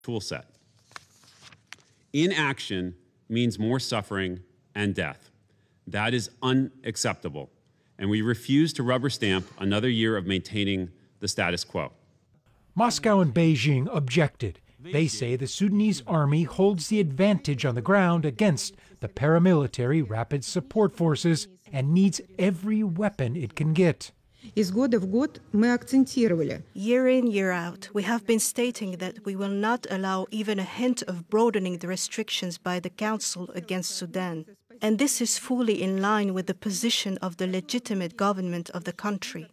toolset. Inaction means more suffering and death. That is unacceptable, and we refuse to rubber stamp another year of maintaining the status quo. Moscow and Beijing objected. They say the Sudanese army holds the advantage on the ground against the paramilitary Rapid Support Forces and needs every weapon it can get. Year in, year out, we have been stating that we will not allow even a hint of broadening the restrictions by the Council against Sudan. And this is fully in line with the position of the legitimate government of the country.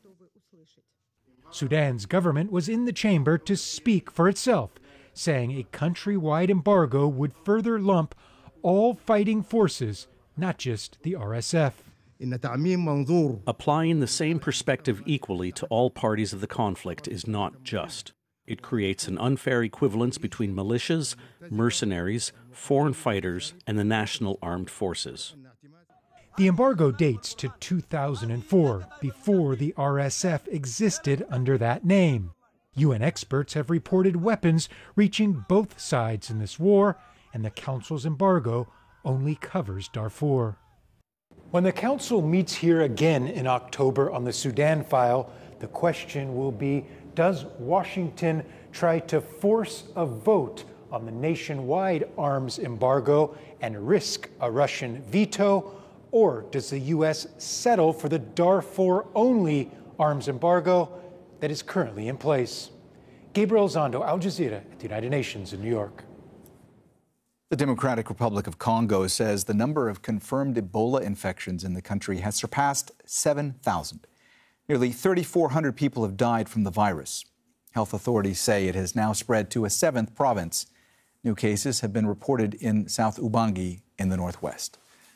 Sudan's government was in the chamber to speak for itself, saying a countrywide embargo would further lump all fighting forces, not just the RSF. Applying the same perspective equally to all parties of the conflict is not just. It creates an unfair equivalence between militias, mercenaries, foreign fighters, and the national armed forces. The embargo dates to 2004, before the RSF existed under that name. UN experts have reported weapons reaching both sides in this war, and the Council's embargo only covers Darfur. When the Council meets here again in October on the Sudan file, the question will be, does Washington try to force a vote on the nationwide arms embargo and risk a Russian veto, or does the U.S. settle for the Darfur-only arms embargo that is currently in place? Gabriel Zondo, Al Jazeera at the United Nations in New York. The Democratic Republic of Congo says the number of confirmed Ebola infections in the country has surpassed 7,000. Nearly 3,400 people have died from the virus. Health authorities say it has now spread to a seventh province. New cases have been reported in South Ubangi in the northwest.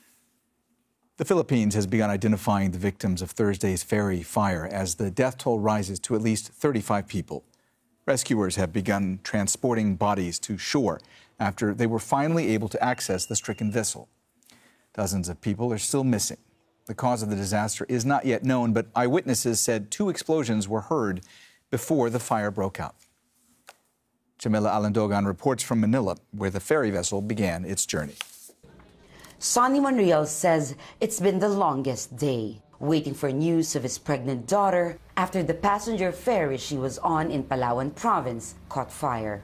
The Philippines has begun identifying the victims of Thursday's ferry fire as the death toll rises to at least 35 people. Rescuers have begun transporting bodies to shore after they were finally able to access the stricken vessel. Dozens of people are still missing. The cause of the disaster is not yet known, but eyewitnesses said 2 explosions were heard before the fire broke out. Jamila Alandogan reports from Manila, where the ferry vessel began its journey. Sonny Monreal says it's been the longest day, waiting for news of his pregnant daughter after the passenger ferry she was on in Palawan province caught fire.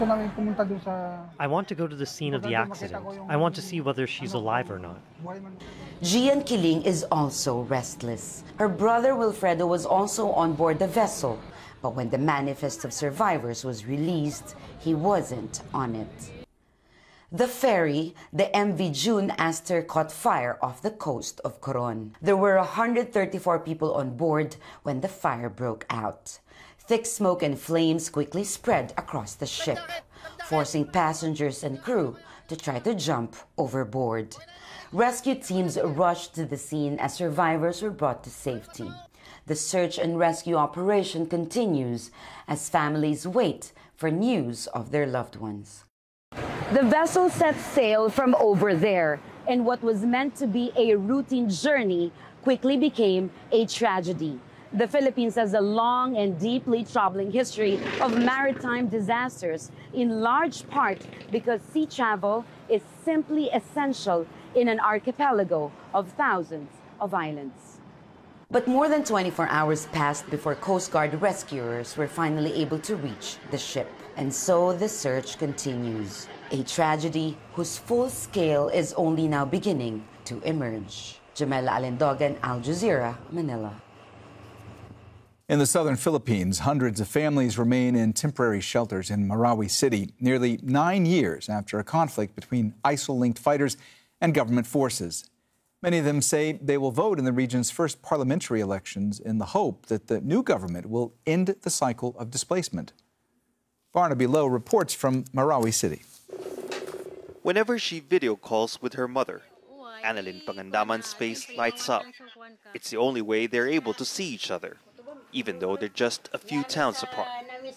I want to go to the scene of the accident. I want to see whether she's alive or not. Gian Kiling is also restless. Her brother Wilfredo was also on board the vessel, but when the manifest of survivors was released, he wasn't on it. The ferry, the MV June Aster, caught fire off the coast of Coron. There were 134 people on board when the fire broke out. Thick smoke and flames quickly spread across the ship, forcing passengers and crew to try to jump overboard. Rescue teams rushed to the scene as survivors were brought to safety. The search and rescue operation continues as families wait for news of their loved ones. The vessel set sail from over there, and what was meant to be a routine journey quickly became a tragedy. The Philippines has a long and deeply troubling history of maritime disasters, in large part because sea travel is simply essential in an archipelago of thousands of islands. But more than 24 hours passed before Coast Guard rescuers were finally able to reach the ship. And so the search continues. A tragedy whose full scale is only now beginning to emerge. Jamela Alendogan, Al Jazeera, Manila. In the southern Philippines, hundreds of families remain in temporary shelters in Marawi City, nearly 9 years after a conflict between ISIL-linked fighters and government forces. Many of them say they will vote in the region's first parliamentary elections in the hope that the new government will end the cycle of displacement. Barnaby Lowe reports from Marawi City. Whenever she video calls with her mother, Annalyn Pangandaman's face lights up. It's the only way they're able to see each other, even though they're just a few towns apart.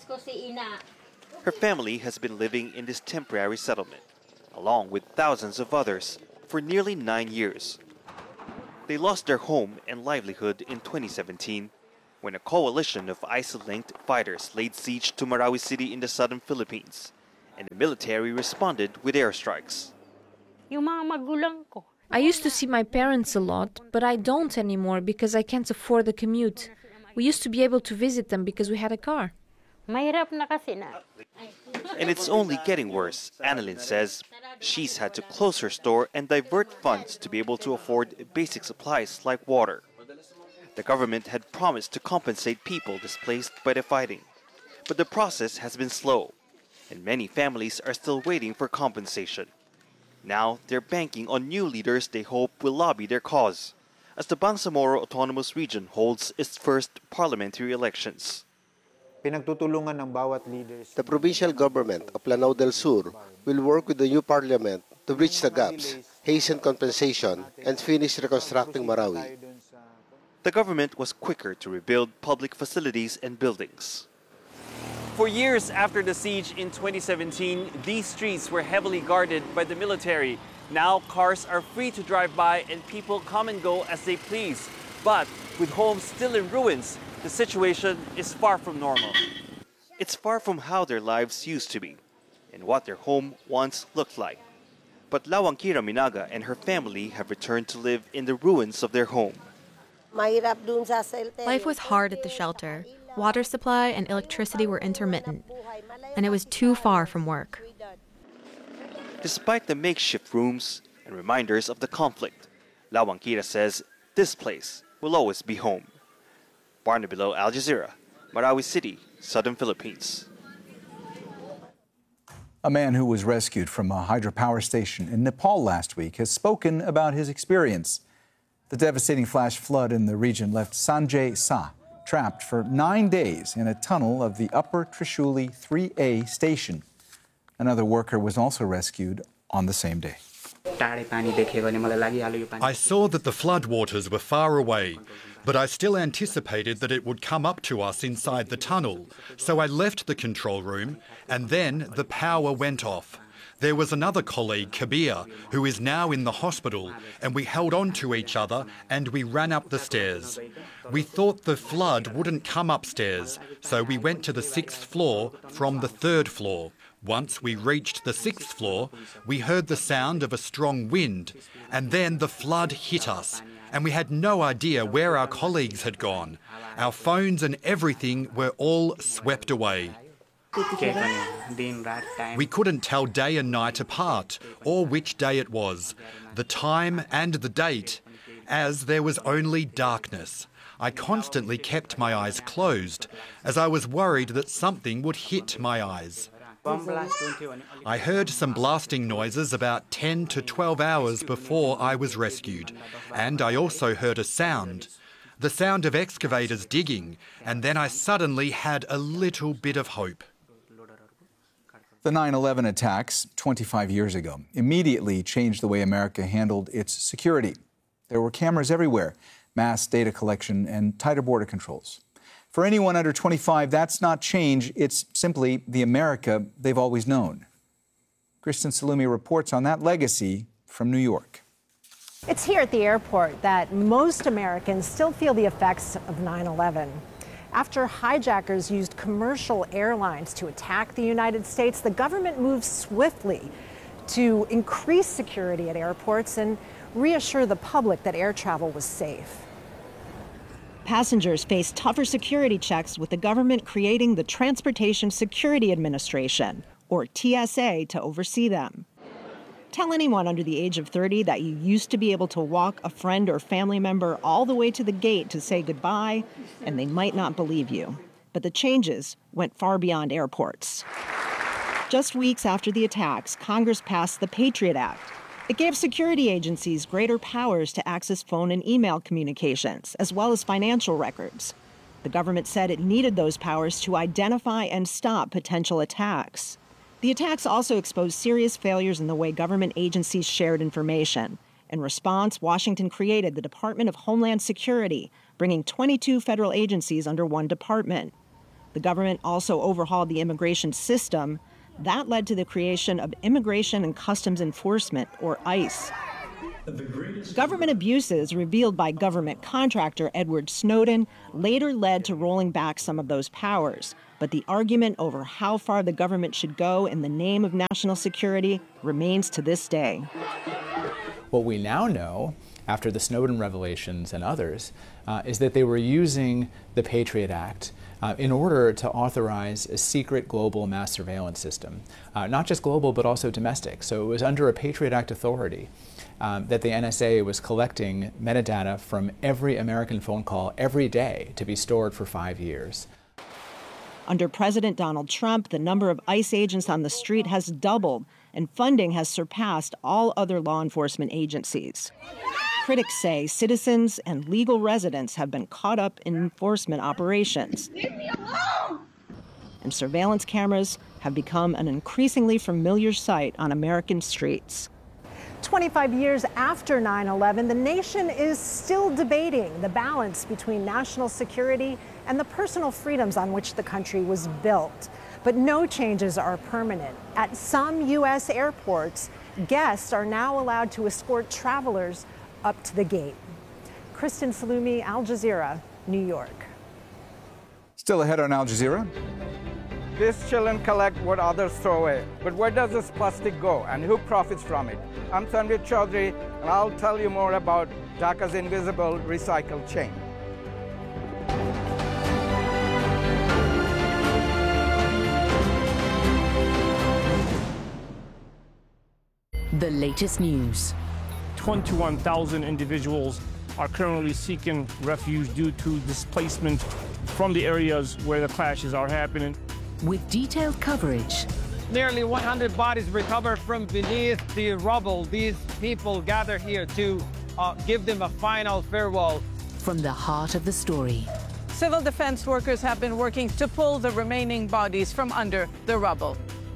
Her family has been living in this temporary settlement, along with thousands of others, for nearly 9 years. They lost their home and livelihood in 2017 when a coalition of ISIL-linked fighters laid siege to Marawi City in the southern Philippines and the military responded with airstrikes. I used to see my parents a lot, but I don't anymore because I can't afford the commute. We used to be able to visit them because we had a car. And it's only getting worse, Annalyn says. She's had to close her store and divert funds to be able to afford basic supplies like water. The government had promised to compensate people displaced by the fighting, but the process has been slow, and many families are still waiting for compensation. Now they're banking on new leaders they hope will lobby their cause, as the Bangsamoro Autonomous Region holds its first parliamentary elections. The provincial government of Lanao del Sur will work with the new parliament to bridge the gaps, hasten compensation, and finish reconstructing Marawi. The government was quicker to rebuild public facilities and buildings. For years after the siege in 2017, these streets were heavily guarded by the military. Now cars are free to drive by and people come and go as they please. But with homes still in ruins, the situation is far from normal. It's far from how their lives used to be and what their home once looked like. But Lawang Kira Minaga and her family have returned to live in the ruins of their home. Life was hard at the shelter. Water supply and electricity were intermittent, and it was too far from work. Despite the makeshift rooms and reminders of the conflict, Lawang Kira says this place will always be home. Barnaby Lo, Al Jazeera, Marawi City, Southern Philippines. A man who was rescued from a hydropower station in Nepal last week has spoken about his experience. The devastating flash flood in the region left Sanjay Sa trapped for 9 days in a tunnel of the Upper Trishuli 3A station. Another worker was also rescued on the same day. I saw that the floodwaters were far away, but I still anticipated that it would come up to us inside the tunnel. So I left the control room and then the power went off. There was another colleague, Kabir, who is now in the hospital, and we held on to each other and we ran up the stairs. We thought the flood wouldn't come upstairs, so we went to the 6th floor from the 3rd floor. Once we reached the 6th floor, we heard the sound of a strong wind, and then the flood hit us, and we had no idea where our colleagues had gone. Our phones and everything were all swept away. We couldn't tell day and night apart, or which day it was, the time and the date, as there was only darkness. I constantly kept my eyes closed, as I was worried that something would hit my eyes. I heard some blasting noises about 10 to 12 hours before I was rescued, and I also heard a sound. The sound of excavators digging, and then I suddenly had a little bit of hope. The 9/11 attacks 25 years ago immediately changed the way America handled its security. There were cameras everywhere, mass data collection, and tighter border controls. For anyone under 25, that's not change. It's simply the America they've always known. Kristen Salumi reports on that legacy from New York. It's here at the airport that most Americans still feel the effects of 9/11. After hijackers used commercial airlines to attack the United States, the government moved swiftly to increase security at airports and reassure the public that air travel was safe. Passengers face tougher security checks, with the government creating the Transportation Security Administration, or TSA, to oversee them. Tell anyone under the age of 30 that you used to be able to walk a friend or family member all the way to the gate to say goodbye, and they might not believe you. But the changes went far beyond airports. Just weeks after the attacks, Congress passed the Patriot Act. It gave security agencies greater powers to access phone and email communications, as well as financial records. The government said it needed those powers to identify and stop potential attacks. The attacks also exposed serious failures in the way government agencies shared information. In response, Washington created the Department of Homeland Security, bringing 22 federal agencies under one department. The government also overhauled the immigration system. That led to the creation of Immigration and Customs Enforcement, or ICE. Government abuses revealed by government contractor Edward Snowden later led to rolling back some of those powers. But the argument over how far the government should go in the name of national security remains to this day. What we now know, after the Snowden revelations and others, is that they were using the Patriot Act in order to authorize a secret global mass surveillance system, not just global but also domestic. So it was under a Patriot Act authority that the NSA was collecting metadata from every American phone call every day to be stored for 5 years. Under President Donald Trump, the number of ICE agents on the street has doubled, and funding has surpassed all other law enforcement agencies. Critics say citizens and legal residents have been caught up in enforcement operations. Leave me alone! And surveillance cameras have become an increasingly familiar sight on American streets. 25 years after 9/11, the nation is still debating the balance between national security and the personal freedoms on which the country was built. But no changes are permanent. At some U.S. airports, guests are now allowed to escort travelers up to the gate. Kristen Salumi, Al Jazeera, New York. Still ahead on Al Jazeera. These children collect what others throw away. But where does this plastic go and who profits from it? I'm Tanvir Chaudhry, and I'll tell you more about Dhaka's invisible recycle chain. The latest news. 21,000 individuals are currently seeking refuge due to displacement from the areas where the clashes are happening. With detailed coverage. Nearly 100 bodies recovered from beneath the rubble. These people gather here to give them a final farewell. From the heart of the story. Civil defense workers have been working to pull the remaining bodies from under the rubble.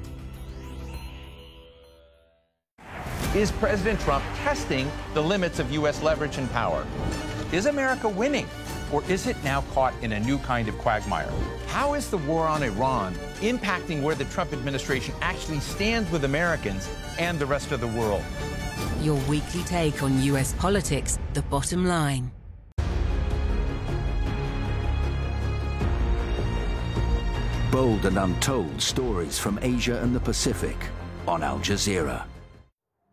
Is President Trump testing the limits of U.S. leverage and power? Is America winning, or is it now caught in a new kind of quagmire? How is the war on Iran impacting where the Trump administration actually stands with Americans and the rest of the world? Your weekly take on U.S. politics, The Bottom Line. Bold and untold stories from Asia and the Pacific on Al Jazeera.